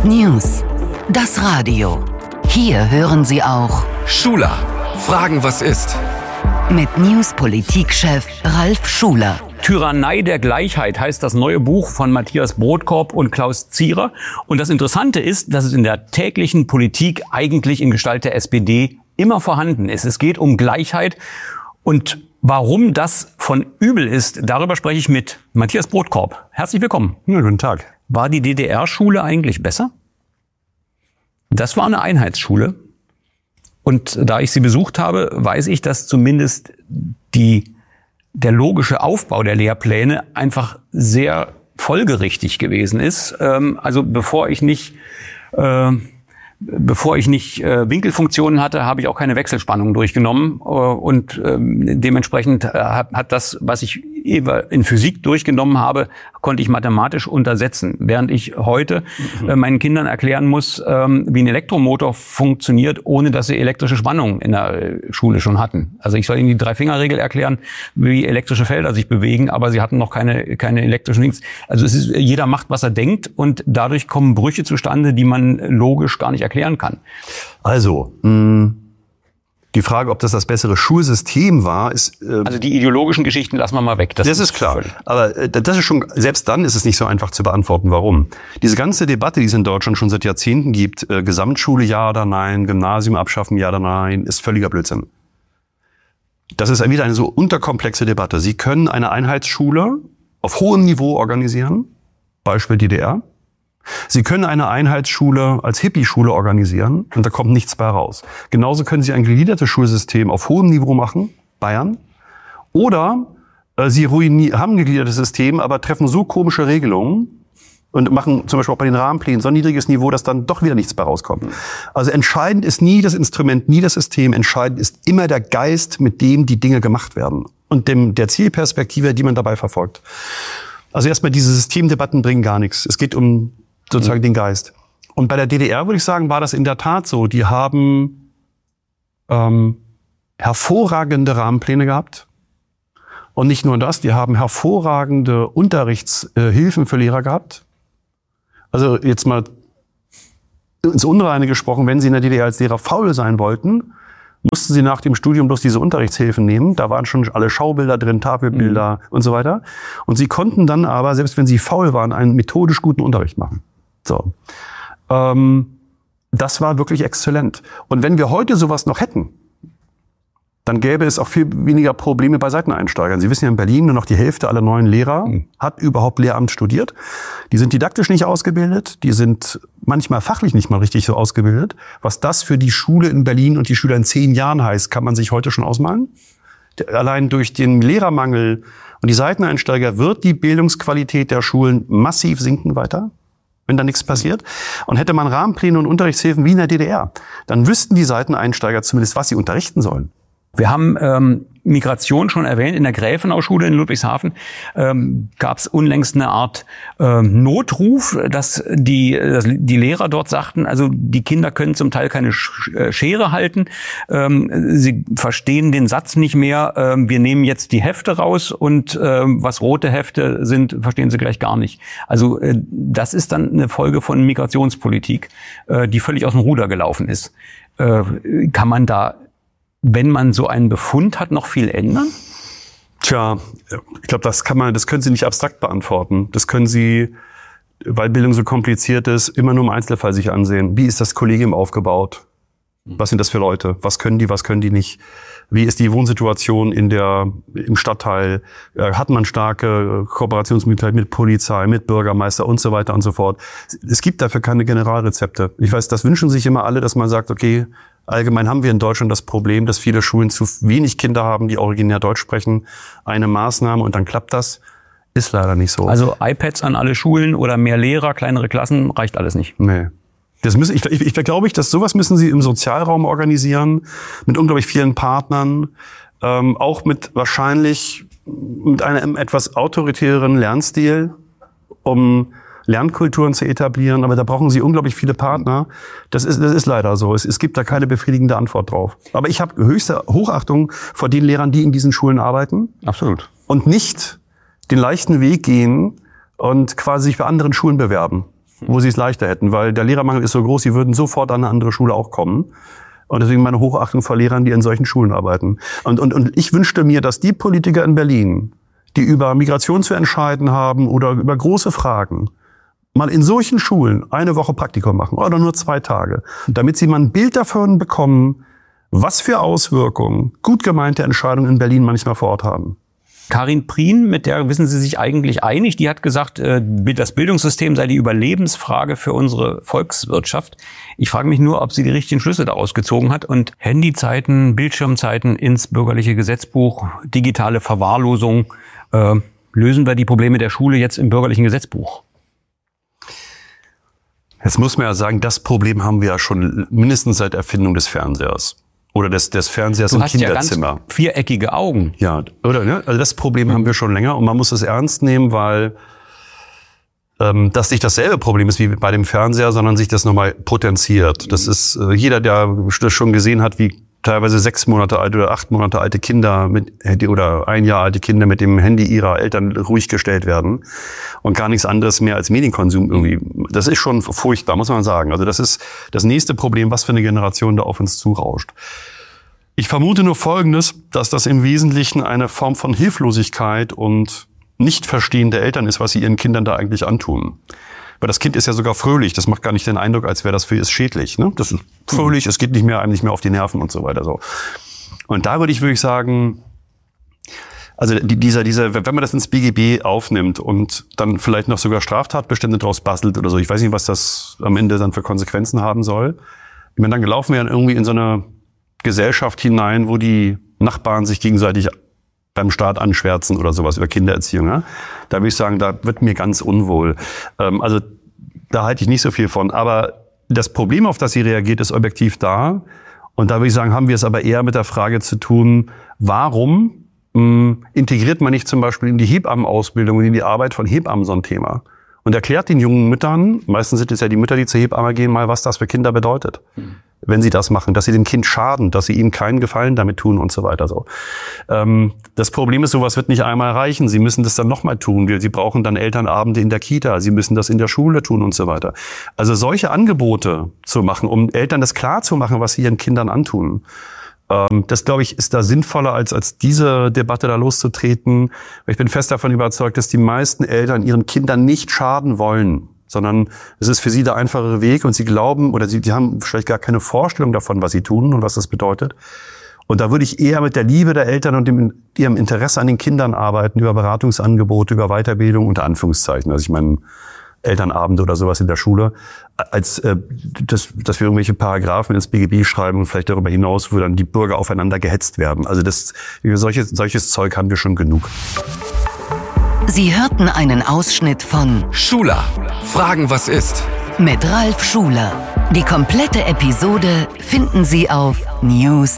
News, das Radio. Hier hören Sie auch Schuler, fragen, was ist. Mit News-Politik-Chef Ralf Schuler. Tyrannei der Gleichheit heißt das neue Buch von Matthias Brodkorb und Klaus Zierer. Und das Interessante ist, dass es in der täglichen Politik eigentlich in Gestalt der SPD immer vorhanden ist. Es geht um Gleichheit. Und warum das von übel ist, darüber spreche ich mit Matthias Brodkorb. Herzlich willkommen. Ja, guten Tag. War die DDR-Schule eigentlich besser? Das war eine Einheitsschule. Und da ich sie besucht habe, weiß ich, dass zumindest der logische Aufbau der Lehrpläne einfach sehr folgerichtig gewesen ist. Also bevor ich nicht Winkelfunktionen hatte, habe ich auch keine Wechselspannung durchgenommen. Und dementsprechend hat das, was ich in Physik durchgenommen habe, konnte ich mathematisch untersetzen. Während ich heute meinen Kindern erklären muss, wie ein Elektromotor funktioniert, ohne dass sie elektrische Spannung in der Schule schon hatten. Also ich soll ihnen die Drei-Finger-Regel erklären, wie elektrische Felder sich bewegen, aber sie hatten noch keine elektrischen Dings. Also es ist, jeder macht, was er denkt, und dadurch kommen Brüche zustande, die man logisch gar nicht erklären kann. Also, die Frage, ob das bessere Schulsystem war, ist... Also die ideologischen Geschichten lassen wir mal weg. Das ist klar. Aber das ist schon, selbst dann ist es nicht so einfach zu beantworten, warum. Diese ganze Debatte, die es in Deutschland schon seit Jahrzehnten gibt, Gesamtschule ja oder nein, Gymnasium abschaffen ja oder nein, ist völliger Blödsinn. Das ist wieder eine so unterkomplexe Debatte. Sie können eine Einheitsschule auf hohem Niveau organisieren, Beispiel DDR. Sie können eine Einheitsschule als Hippie-Schule organisieren und da kommt nichts bei raus. Genauso können Sie ein gegliedertes Schulsystem auf hohem Niveau machen, Bayern. Oder Sie haben ein gegliedertes System, aber treffen so komische Regelungen und machen zum Beispiel auch bei den Rahmenplänen so ein niedriges Niveau, dass dann doch wieder nichts bei rauskommt. Also entscheidend ist nie das Instrument, nie das System. Entscheidend ist immer der Geist, mit dem die Dinge gemacht werden und der Zielperspektive, die man dabei verfolgt. Also erstmal, diese Systemdebatten bringen gar nichts. Es geht um sozusagen den Geist. Und bei der DDR, würde ich sagen, war das in der Tat so. Die haben hervorragende Rahmenpläne gehabt. Und nicht nur das, die haben hervorragende Unterrichtshilfen für Lehrer gehabt. Also jetzt mal ins Unreine gesprochen, wenn Sie in der DDR als Lehrer faul sein wollten, mussten Sie nach dem Studium bloß diese Unterrichtshilfen nehmen. Da waren schon alle Schaubilder drin, Tafelbilder und so weiter. Und Sie konnten dann aber, selbst wenn Sie faul waren, einen methodisch guten Unterricht machen. So, das war wirklich exzellent. Und wenn wir heute sowas noch hätten, dann gäbe es auch viel weniger Probleme bei Seiteneinsteigern. Sie wissen ja, in Berlin nur noch die Hälfte aller neuen Lehrer hat überhaupt Lehramt studiert. Die sind didaktisch nicht ausgebildet, die sind manchmal fachlich nicht mal richtig so ausgebildet. Was das für die Schule in Berlin und die Schüler in 10 Jahren heißt, kann man sich heute schon ausmalen. Allein durch den Lehrermangel und die Seiteneinsteiger wird die Bildungsqualität der Schulen massiv sinken weiter, wenn da nichts passiert. Und hätte man Rahmenpläne und Unterrichtshilfen wie in der DDR, dann wüssten die Seiteneinsteiger zumindest, was sie unterrichten sollen. Wir haben Migration schon erwähnt. In der Gräfenau-Schule in Ludwigshafen gab es unlängst eine Art Notruf, dass die Lehrer dort sagten, also die Kinder können zum Teil keine Schere halten. Sie verstehen den Satz nicht mehr. Wir nehmen jetzt die Hefte raus und was rote Hefte sind, verstehen sie gleich gar nicht. Also das ist dann eine Folge von Migrationspolitik, die völlig aus dem Ruder gelaufen ist. Kann man da, wenn man so einen Befund hat, noch viel ändern? Tja, ich glaube, das können Sie nicht abstrakt beantworten. Das können Sie, weil Bildung so kompliziert ist, immer nur im Einzelfall sich ansehen. Wie ist das Kollegium aufgebaut? Was sind das für Leute? Was können die nicht? Wie ist die Wohnsituation im Stadtteil? Hat man starke Kooperationsmöglichkeiten mit Polizei, mit Bürgermeister und so weiter und so fort? Es gibt dafür keine Generalrezepte. Ich weiß, das wünschen sich immer alle, dass man sagt, okay, allgemein haben wir in Deutschland das Problem, dass viele Schulen zu wenig Kinder haben, die originär Deutsch sprechen. Eine Maßnahme und dann klappt das. Ist leider nicht so. Also iPads an alle Schulen oder mehr Lehrer, kleinere Klassen, reicht alles nicht. Nee. Ich glaube, dass sowas müssen Sie im Sozialraum organisieren, mit unglaublich vielen Partnern, auch wahrscheinlich mit einem etwas autoritäreren Lernstil, um Lernkulturen zu etablieren, aber da brauchen Sie unglaublich viele Partner. Das ist leider so. Es gibt da keine befriedigende Antwort drauf. Aber ich habe höchste Hochachtung vor den Lehrern, die in diesen Schulen arbeiten. Absolut. Und nicht den leichten Weg gehen und quasi sich bei anderen Schulen bewerben. wo sie es leichter hätten, weil der Lehrermangel ist so groß, sie würden sofort an eine andere Schule auch kommen. Und deswegen meine Hochachtung vor Lehrern, die in solchen Schulen arbeiten. Und ich wünschte mir, dass die Politiker in Berlin, die über Migration zu entscheiden haben oder über große Fragen, mal in solchen Schulen eine Woche Praktikum machen oder nur 2 Tage, damit sie mal ein Bild davon bekommen, was für Auswirkungen gut gemeinte Entscheidungen in Berlin manchmal vor Ort haben. Karin Prien, mit der wissen Sie sich eigentlich einig, die hat gesagt, das Bildungssystem sei die Überlebensfrage für unsere Volkswirtschaft. Ich frage mich nur, ob sie die richtigen Schlüsse daraus gezogen hat und Handyzeiten, Bildschirmzeiten ins bürgerliche Gesetzbuch, digitale Verwahrlosung, lösen wir die Probleme der Schule jetzt im bürgerlichen Gesetzbuch? Jetzt muss man ja sagen, das Problem haben wir ja schon mindestens seit Erfindung des Fernsehers. Oder des Fernsehers im Kinderzimmer. Ja ganz viereckige Augen. Ja, oder? Ne? Also das Problem haben wir schon länger und man muss es ernst nehmen, weil das nicht dasselbe Problem ist wie bei dem Fernseher, sondern sich das nochmal potenziert. Das ist jeder, der das schon gesehen hat, wie teilweise 6 Monate alte oder 8 Monate alte Kinder oder 1 Jahr alte Kinder mit dem Handy ihrer Eltern ruhig gestellt werden und gar nichts anderes mehr als Medienkonsum irgendwie. Das ist schon furchtbar, muss man sagen. Also das ist das nächste Problem, was für eine Generation da auf uns zurauscht. Ich vermute nur Folgendes, dass das im Wesentlichen eine Form von Hilflosigkeit und Nichtverstehen der Eltern ist, was sie ihren Kindern da eigentlich antun. Weil das Kind ist ja sogar fröhlich. Das macht gar nicht den Eindruck, als wäre das für es schädlich. Ne? Das ist fröhlich, es geht einem nicht mehr auf die Nerven und so weiter. So. Und da würde ich wirklich sagen, also wenn man das ins BGB aufnimmt und dann vielleicht noch sogar Straftatbestände draus bastelt oder so, ich weiß nicht, was das am Ende dann für Konsequenzen haben soll. Ich meine, dann laufen wir dann irgendwie in so eine Gesellschaft hinein, wo die Nachbarn sich gegenseitig beim Staat anschwärzen oder sowas über Kindererziehung. Ja? Da würde ich sagen, da wird mir ganz unwohl. Also da halte ich nicht so viel von. Aber das Problem, auf das sie reagiert, ist objektiv da. Und da würde ich sagen, haben wir es aber eher mit der Frage zu tun, warum integriert man nicht zum Beispiel in die Hebammenausbildung und in die Arbeit von Hebammen so ein Thema? Und erklärt den jungen Müttern, meistens sind es ja die Mütter, die zur Hebamme gehen, mal, was das für Kinder bedeutet. Wenn sie das machen, dass sie dem Kind schaden, dass sie ihm keinen Gefallen damit tun und so weiter. So. Das Problem ist, sowas wird nicht einmal reichen. Sie müssen das dann nochmal tun. Sie brauchen dann Elternabende in der Kita. Sie müssen das in der Schule tun und so weiter. Also solche Angebote zu machen, um Eltern das klar zu machen, was sie ihren Kindern antun. Das, glaube ich, ist da sinnvoller, als diese Debatte da loszutreten. Ich bin fest davon überzeugt, dass die meisten Eltern ihren Kindern nicht schaden wollen, sondern es ist für sie der einfachere Weg und sie glauben oder sie haben vielleicht gar keine Vorstellung davon, was sie tun und was das bedeutet. Und da würde ich eher mit der Liebe der Eltern und ihrem Interesse an den Kindern arbeiten, über Beratungsangebote, über Weiterbildung unter Anführungszeichen. Also ich meine Elternabende oder sowas in der Schule, als dass wir irgendwelche Paragraphen ins BGB schreiben und vielleicht darüber hinaus, wo dann die Bürger aufeinander gehetzt werden. Also solches Zeug haben wir schon genug. Sie hörten einen Ausschnitt von Schula, Fragen was ist? mit Ralf Schuler. Die komplette Episode finden Sie auf news.de.